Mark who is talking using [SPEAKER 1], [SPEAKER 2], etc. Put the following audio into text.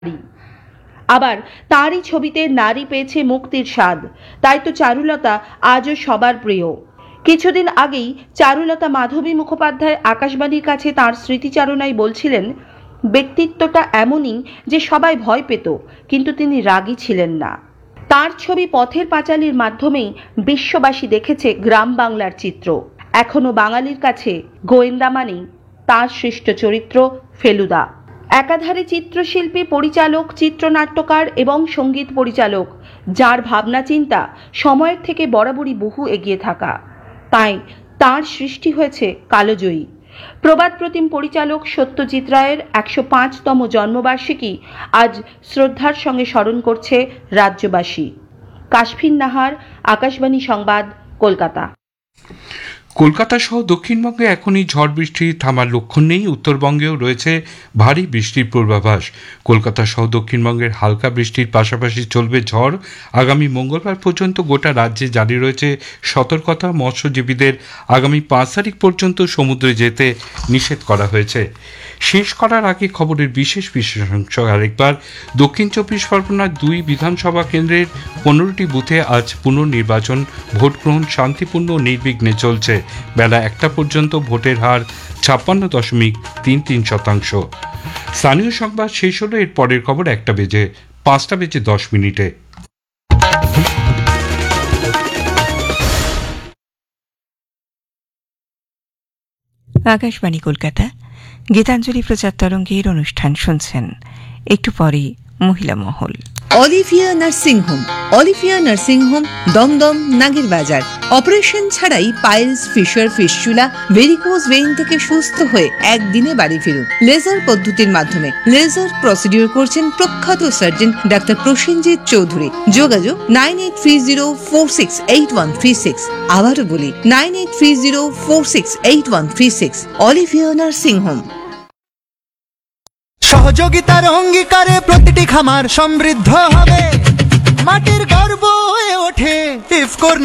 [SPEAKER 1] আবার তারই ছবিতে নারী পেয়েছে মুক্তির স্বাদ। তাই তো চারুলতা আজও সবার প্রিয়। কিছুদিন আগেই চারুলতা মাধবী মুখোপাধ্যায় আকাশবাণীর কাছে তাঁর স্মৃতিচারণায় বলছিলেন, ব্যক্তিত্বটা এমনই যে সবাই ভয় পেত, কিন্তু তিনি রাগী ছিলেন না। তার ছবি পথের পাঁচালীর মাধ্যমেই বিশ্ববাসী দেখেছে গ্রাম বাংলার চিত্র। এখনো বাঙালির কাছে গোয়েন্দা মানেই তাঁর সৃষ্ট চরিত্র ফেলুদা। একাধারে চিত্রশিল্পী, পরিচালক, চিত্রনাট্যকার এবং সঙ্গীত পরিচালক, যার ভাবনা চিন্তা সময়ের থেকে বরাবরই বহু এগিয়ে থাকা। তাই তাঁর সৃষ্টি হয়েছে কালজয়ী। প্রবাদ প্রতিম পরিচালক সত্যজিৎ রায়ের ১০৫তম জন্মবার্ষিকী আজ শ্রদ্ধার সঙ্গে স্মরণ করছে রাজ্যবাসী। কাশফিন নাহার, আকাশবাণী সংবাদ, কলকাতা।
[SPEAKER 2] কলকাতা সহ দক্ষিণবঙ্গে এখনই ঝড় বৃষ্টি থামার লক্ষণ নেই। উত্তরবঙ্গেও রয়েছে ভারী বৃষ্টির পূর্বাভাস। কলকাতা সহ দক্ষিণবঙ্গের হালকা বৃষ্টির পাশাপাশি চলবে ঝড়। আগামী মঙ্গলবার পর্যন্ত গোটা রাজ্যে জারি রয়েছে সতর্কতা। মৎস্যজীবীদের আগামী ৫ তারিখ পর্যন্ত সমুদ্রে যেতে নিষেধ করা হয়েছে। শেষ করার আগে খবরের বিশেষ বিশেষাংশ আরেকবার। দক্ষিণ ২৪ পরগনার ২ বিধানসভা কেন্দ্রের ১৫টি বুথে আজ পুনর্নির্বাচন। ভোটগ্রহণ শান্তিপূর্ণ ও নির্বিঘ্নে চলছে। বেলা ১টা পর্যন্ত ভোটের হার ৫৬.৩৩%। স্থানীয় সংবাদ শেষ হলো। এর পরের খবর ৫:১০।
[SPEAKER 3] আকাশবাণী কলকাতা, গীতাঞ্জলি প্রচার তরঙ্গের অনুষ্ঠান শুনছেন। একটু পরেই মহিলা মহল।
[SPEAKER 4] Olivia nursing home. Olivia nursing home, Dumdum, নাগের বাজার। অপারেশন ছাড়াই piles, fisher, fistula, varicose vein থেকে সুস্থ হয়ে একদিনে বাড়ি ফিরুন লেজার পদ্ধতির মাধ্যমে। লেজার প্রসিডিউর করছেন প্রখ্যাত সার্জন ডাক্তার প্রসেনজিৎ চৌধুরী। যোগাযোগ 9830468136। আবারও বলি 9830468136। Olivia nursing home.
[SPEAKER 5] সহযোগিতার অঙ্গীকারে প্রতিটি খামার সমৃদ্ধ হবে, মাটির গর্ব হয়ে ওঠে ইফকোর।